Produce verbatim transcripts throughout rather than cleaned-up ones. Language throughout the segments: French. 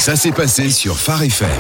Ça s'est passé sur Phare F M.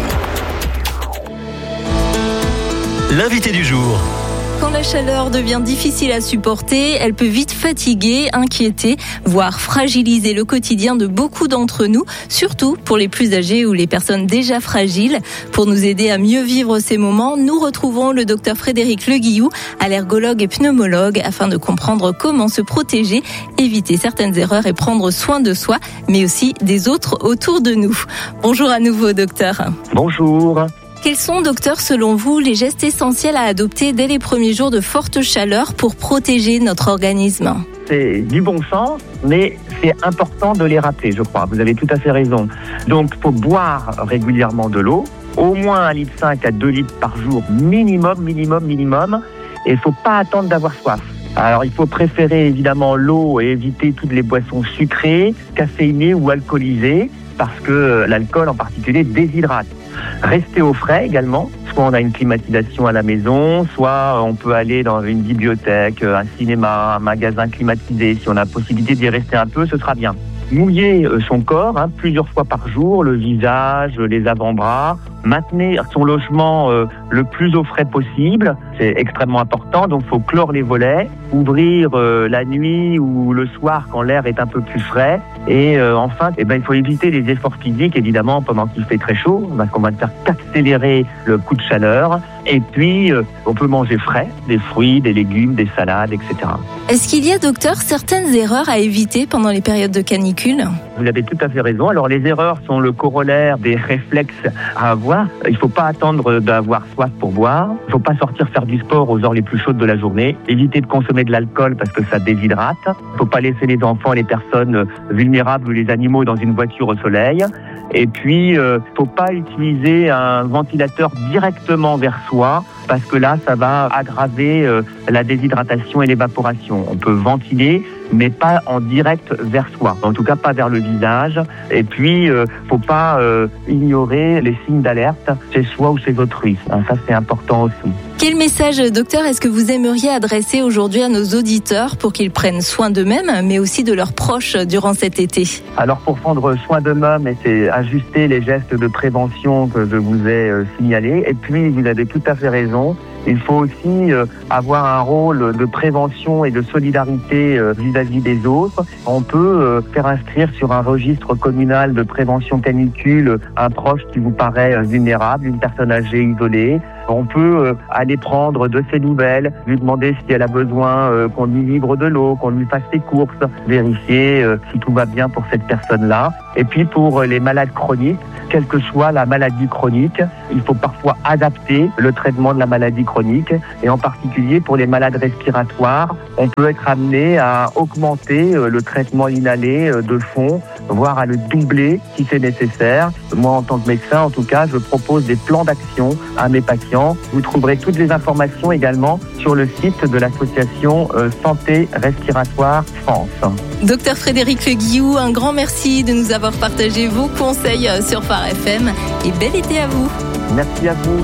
L'invité du jour. Quand la chaleur devient difficile à supporter, elle peut vite fatiguer, inquiéter, voire fragiliser le quotidien de beaucoup d'entre nous, surtout pour les plus âgés ou les personnes déjà fragiles. Pour nous aider à mieux vivre ces moments, nous retrouvons le docteur Frédéric Leguillou, allergologue et pneumologue, afin de comprendre comment se protéger, éviter certaines erreurs et prendre soin de soi, mais aussi des autres autour de nous. Bonjour à nouveau, docteur. Bonjour. Quels sont, docteur, selon vous, les gestes essentiels à adopter dès les premiers jours de forte chaleur pour protéger notre organisme ? C'est du bon sens, mais c'est important de les rappeler, je crois. Vous avez tout à fait raison. Donc, il faut boire régulièrement de l'eau, au moins un virgule cinq litre à deux litres par jour, minimum, minimum, minimum. Et il ne faut pas attendre d'avoir soif. Alors, il faut préférer évidemment l'eau et éviter toutes les boissons sucrées, caféinées ou alcoolisées, parce que l'alcool en particulier déshydrate. Rester au frais également, soit on a une climatisation à la maison, soit on peut aller dans une bibliothèque, un cinéma, un magasin climatisé. Si on a la possibilité d'y rester un peu, ce sera bien. Mouiller son corps hein, plusieurs fois par jour, le visage, les avant-bras. Maintenir son logement euh, le plus au frais possible, c'est extrêmement important. Donc, il faut clore les volets, ouvrir euh, la nuit ou le soir quand l'air est un peu plus frais. Et euh, enfin, eh ben, il faut éviter les efforts physiques, évidemment, pendant qu'il fait très chaud, parce qu'on va ne faire qu'accélérer le coup de chaleur. Et puis, euh, on peut manger frais, des fruits, des légumes, des salades, et cetera. Est-ce qu'il y a, docteur, certaines erreurs à éviter pendant les périodes de canicule ? Vous avez tout à fait raison. Alors, les erreurs sont le corollaire des réflexes à avoir. Il ne faut pas attendre d'avoir soif pour boire. Il ne faut pas sortir faire du sport aux heures les plus chaudes de la journée. Éviter de consommer de l'alcool parce que ça déshydrate. Il ne faut pas laisser les enfants et les personnes vulnérables ou les animaux dans une voiture au soleil. Et puis, il euh, ne faut pas utiliser un ventilateur directement vers soi parce que là, ça va aggraver euh, la déshydratation et l'évaporation. On peut ventiler, mais pas en direct vers soi. En tout cas, pas vers le visage. Et puis, euh, faut pas euh, ignorer les signes d'alerte chez soi ou chez autrui. Hein, ça, c'est important aussi. Quel message, docteur, est-ce que vous aimeriez adresser aujourd'hui à nos auditeurs pour qu'ils prennent soin d'eux-mêmes, mais aussi de leurs proches durant cet été ? Alors, pour prendre soin d'eux-mêmes, c'est ajuster les gestes de prévention que je vous ai euh, signalés. Et puis, vous avez tout à fait raison. Il faut aussi euh, avoir un rôle de prévention et de solidarité euh, vis-à-vis des autres. On peut euh, faire inscrire sur un registre communal de prévention canicule un proche qui vous paraît euh, vulnérable, une personne âgée isolée. On peut euh, aller prendre de ses nouvelles, lui demander si elle a besoin euh, qu'on lui livre de l'eau, qu'on lui fasse ses courses, vérifier euh, si tout va bien pour cette personne-là. Et puis pour euh, les malades chroniques, quelle que soit la maladie chronique, il faut parfois adapter le traitement de la maladie chronique. Et en particulier pour les malades respiratoires, on peut être amené à augmenter le traitement inhalé de fond, voire à le doubler si c'est nécessaire. Moi, en tant que médecin, en tout cas, je propose des plans d'action à mes patients. Vous trouverez toutes les informations également sur le site de l'association Santé Respiratoire France. Docteur Frédéric Leguillou, un grand merci de nous avoir partagé vos conseils sur Phare F M et bel été à vous. Merci à vous.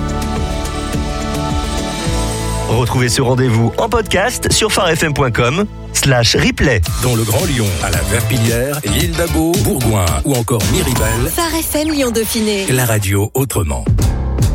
Retrouvez ce rendez-vous en podcast sur pharefm point com slash replay. Dans le Grand Lyon, à la Verpillière, l'île d'Abo, Bourgoin ou encore Miribel. Phare F M Lyon Dauphiné. La radio autrement.